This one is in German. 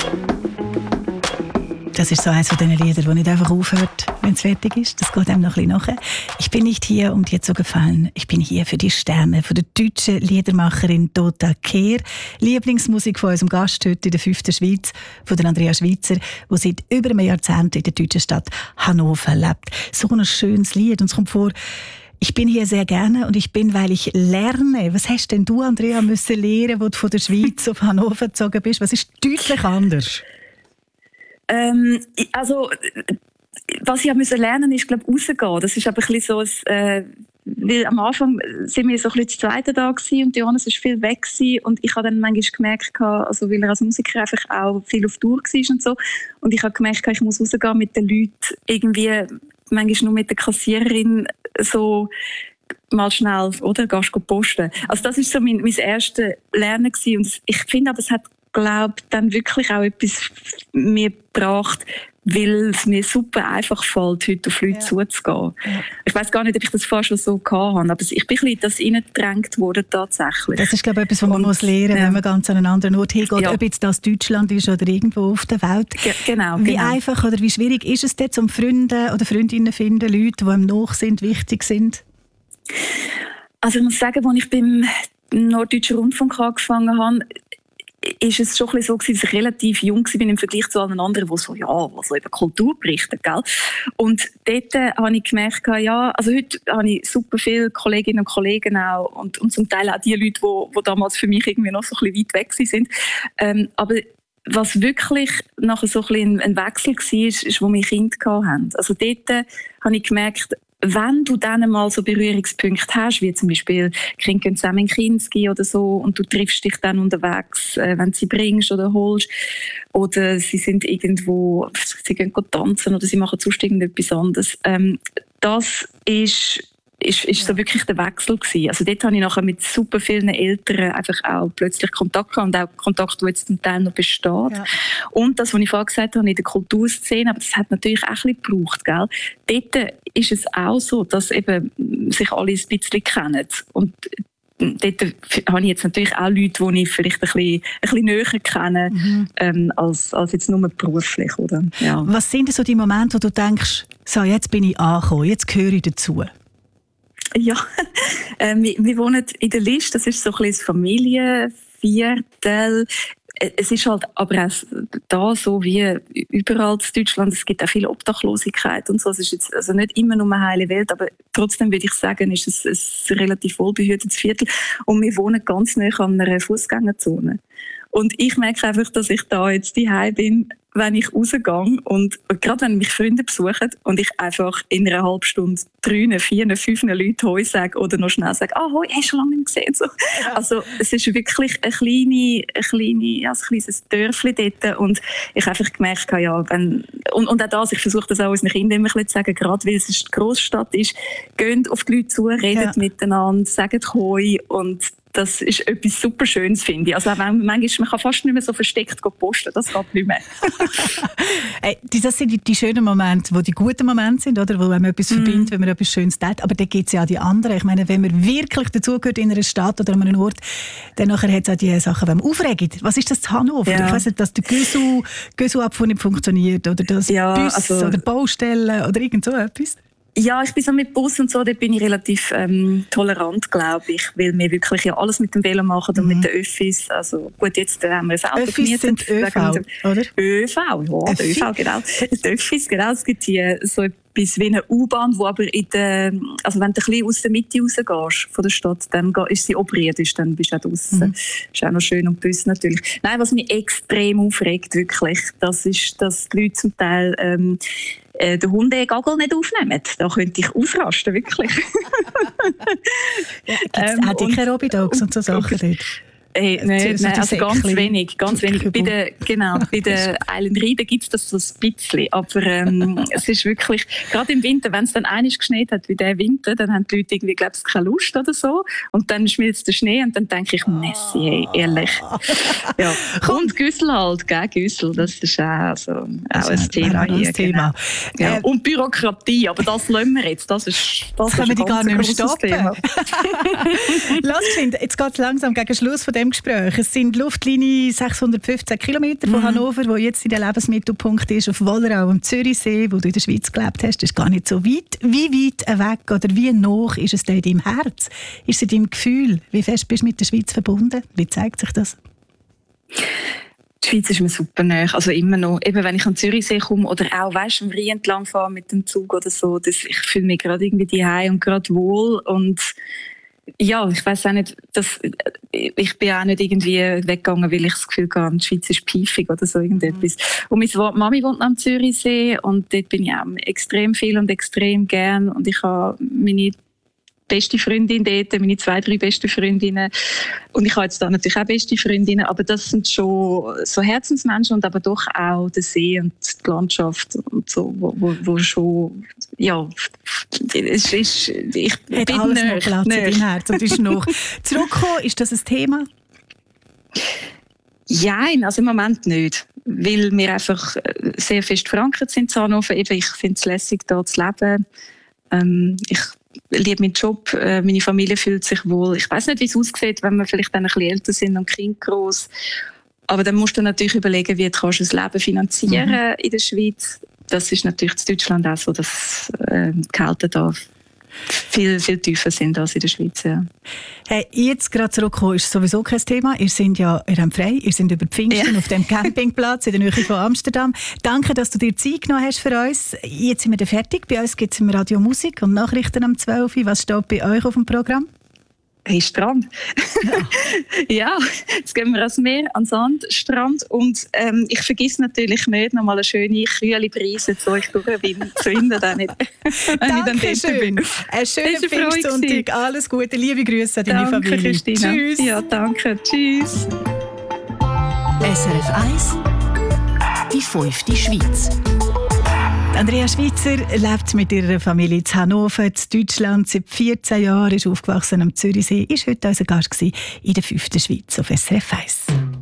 Das ist so eines von diesen Liedern, das nicht einfach aufhört, wenn es fertig ist. Das geht einem noch ein bisschen nachher. Ich bin nicht hier, um dir zu gefallen. Ich bin hier für die Sterne von der deutschen Liedermacherin Dota Kehr. Lieblingsmusik von unserem Gast heute in der 5. Schweiz, von der Andrea Schweitzer, die seit über einem Jahrzehnt in der deutschen Stadt Hannover lebt. So ein schönes Lied. Und es kommt vor, ich bin hier sehr gerne und ich bin, weil ich lerne. Was hast denn du, Andrea, müssen lernen, als du von der Schweiz auf Hannover gezogen bist? Was ist deutlich anders? Also, was ich musste lernen, ist, glaube ich, rausgehen. Das ist aber ein bisschen so, weil am Anfang sind wir so ein bisschen das zweite da gewesen und Johannes ist viel weg gewesen und ich habe dann manchmal gemerkt, also weil er als Musiker einfach auch viel auf Tour war und so, und ich habe gemerkt, ich muss rausgehen mit den Leuten, irgendwie manchmal nur mit der Kassiererin so mal schnell, oder, gehst du posten. Also das ist so mein erstes Lernen gewesen und ich finde aber, es hat, glaube dann wirklich auch etwas mir gebracht, weil es mir super einfach fällt, heute auf Leute zuzugehen. Ja. Ich weiss gar nicht, ob ich das fast schon so hatte, aber ich bin ein bisschen das reingedrängt worden tatsächlich. Das ist, glaube ich, etwas, was man muss lernen, wenn man ganz an einen anderen Ort hingeht, ob jetzt das Deutschland ist oder irgendwo auf der Welt. Genau. Wie einfach oder wie schwierig ist es dort, um Freunde oder Freundinnen zu finden, Leute, die einem nach sind, wichtig sind? Also ich muss sagen, als ich beim Norddeutschen Rundfunk angefangen habe, ist es schon so gewesen, dass ich relativ jung war im Vergleich zu allen anderen, die so, über Kultur berichten, gell? Und dort habe ich gemerkt, also heute habe ich super viele Kolleginnen und Kollegen auch und zum Teil auch die Leute, die damals für mich irgendwie noch so ein bisschen weit weg sind. Aber was wirklich nachher so ein bisschen ein Wechsel war, ist, wo wir Kinder hatten. Also dort habe ich gemerkt, wenn du dann mal so Berührungspunkte hast, wie zum Beispiel Kinder gehen zusammen in Kinski oder so und du triffst dich dann unterwegs, wenn du sie bringst oder holst, oder sie sind irgendwo, sie gehen tanzen oder sie machen sonst irgendetwas anderes. Das ist so wirklich der Wechsel gewesen. Also dort habe ich nachher mit super vielen Eltern einfach auch plötzlich Kontakt gehabt und auch Kontakt, der jetzt zum Teil noch besteht. Ja. Und das, was ich vorhin gesagt habe, in der Kulturszene, aber das hat natürlich auch ein bisschen gebraucht, gell? Dort ist es auch so, dass eben sich alle ein bisschen kennen. Und dort habe ich jetzt natürlich auch Leute, die ich vielleicht ein bisschen näher kenne, als jetzt nur beruflich. Oder? Ja. Was sind so die Momente, wo du denkst, so, jetzt bin ich angekommen, jetzt gehöre ich dazu? Ja, wir wohnen in der List, das ist so ein bisschen das Familienviertel. Es ist halt aber auch da so wie überall in Deutschland, es gibt auch viel Obdachlosigkeit und so. Es ist jetzt also nicht immer nur eine heile Welt, aber trotzdem würde ich sagen, ist es ein relativ wohlbehütetes Viertel und wir wohnen ganz nah an einer Fußgängerzone. Und ich merke einfach, dass ich da jetzt daheim bin, wenn ich rausgehe und gerade wenn mich Freunde besuchen und ich einfach in einer halben Stunde 3, 4, 5 Leuten Hoi sage oder noch schnell sage, Hoi, hast du schon lange nicht gesehen? So. Ja. Also es ist wirklich ein kleines Dörfli dort und ich einfach gemerkt habe, und auch das, ich versuche das auch unseren Kindern immer zu sagen, gerade weil es eine Großstadt ist, geht auf die Leute zu, redet miteinander, sagt Hoi und das ist etwas super Schönes, finde ich. Also manchmal, man kann fast nicht mehr so versteckt posten, das geht nicht mehr. Das sind die schönen Momente, die guten Momente sind, oder? Wo man etwas verbindet, wenn man etwas Schönes tut. Aber dann gibt es ja auch die anderen. Ich meine, wenn man wirklich dazugehört in einer Stadt oder an einem Ort, dann nachher hat es auch die Sachen, die man aufregt. Was ist das zu Hannover? Ja. Ich weiss nicht, dass der Güssu-Abfuhr nicht funktioniert oder das Bus oder Baustellen oder irgend so etwas. Ja, ich bin so mit Bus und so, da bin ich relativ tolerant, glaube ich, weil wir wirklich ja alles mit dem Velo machen und mit den Öffis. Also gut, jetzt haben wir ein Auto Öffis gemietet. Sind ÖV, oder? ÖV, ja, der ÖV, genau. Die Öffis, genau. Es gibt hier so etwas wie eine U-Bahn, wo aber also wenn du ein bisschen aus der Mitte rausgehst von der Stadt, dann ist sie oberirdisch, dann bist du auch draussen. Ist auch noch schön und Bus natürlich. Nein, was mich extrem aufregt, wirklich, das ist, dass die Leute zum Teil den Hundegagel nicht aufnehmen. Da könnte ich ausrasten, wirklich. Gibt es auch dicke Robidogs und so Sachen dort? Nein, also ganz wenig. Bei den Island Riden gibt es das so ein bisschen. Aber es ist wirklich, gerade im Winter, wenn es dann einmal geschneit hat wie der Winter, dann haben die Leute irgendwie, glaube ich, keine Lust oder so. Und dann schmilzt der Schnee und dann denke ich, Messi, hey, ehrlich. Ja. Und Güssel halt, gell, Güssel, das ist auch ein Thema hier. Genau. Ja. Und Bürokratie, aber das lassen wir jetzt. Das können wir die gar nicht mehr stoppen. Lass, jetzt geht es langsam gegen Schluss von dem diesem Gespräch. Es sind Luftlinie 615 Kilometer von Hannover, wo jetzt in der Lebensmittelpunkt ist, auf Wollerau am Zürichsee, wo du in der Schweiz gelebt hast. Das ist gar nicht so weit. Wie weit weg oder wie nah ist es dir in deinem Herz? Ist es in deinem Gefühl? Wie fest bist du mit der Schweiz verbunden? Wie zeigt sich das? Die Schweiz ist mir super nahe, also immer noch. Eben, wenn ich an Zürichsee komme oder auch, am Rhein entlang fahre mit dem Zug oder so, ich fühle mich gerade irgendwie daheim und gerade wohl. Und ja, ich weiss auch nicht, ich bin auch nicht irgendwie weggegangen, weil ich das Gefühl habe, die Schweiz ist piefig oder so irgendetwas. Und meine Mami wohnt am Zürichsee und dort bin ich auch extrem viel und extrem gern. Und ich habe meine beste Freundin dort, meine 2, 3 beste Freundinnen. Und ich habe jetzt da natürlich auch beste Freundinnen, aber das sind schon so Herzensmenschen und aber doch auch der See und die Landschaft und so, wo schon, ja, es ist, ich hat bin alles noch Platz in deinem Herz und ist noch. Zurückkommen, ist das ein Thema? Nein, also im Moment nicht. Weil wir einfach sehr fest verankert sind in Hannover. Eben, ich finde es lässig, hier zu leben. Ich liebe meinen Job, meine Familie fühlt sich wohl. Ich weiss nicht, wie es aussieht, wenn wir vielleicht dann ein bisschen älter sind und Kind groß. Aber dann musst du natürlich überlegen, wie kannst du das Leben finanzieren in der Schweiz. Das ist natürlich in Deutschland auch so, dass die Gehälter da viel, viel tiefer sind als in der Schweiz. Ja. Hey, jetzt gerade zurückkommen ist sowieso kein Thema. Ihr habt frei, ihr seid über Pfingsten auf dem Campingplatz in der Nähe von Amsterdam. Danke, dass du dir Zeit genommen hast für uns. Jetzt sind wir dann fertig. Bei uns gibt es im Radio Musik und Nachrichten am 12 Uhr. Was steht bei euch auf dem Programm? Hey, Strand. Ja, jetzt gehen wir ans Meer, an den Sandstrand und ich vergesse natürlich nicht, noch mal eine schöne, kühle Brise zu euch durchwinden, dann nicht. Dankeschön. Einen schönen Pfingstsonntag. Alles Gute, liebe Grüße an deine Familie. Danke, Christina. Tschüss. Ja, danke. Tschüss. SRF 1, die 5. Schweiz. Andrea Schweitzer lebt mit ihrer Familie in Hannover, in Deutschland. Seit 14 Jahren ist aufgewachsen am Zürichsee. Ist heute unser Gast in der 5. Schweiz auf SRF 1.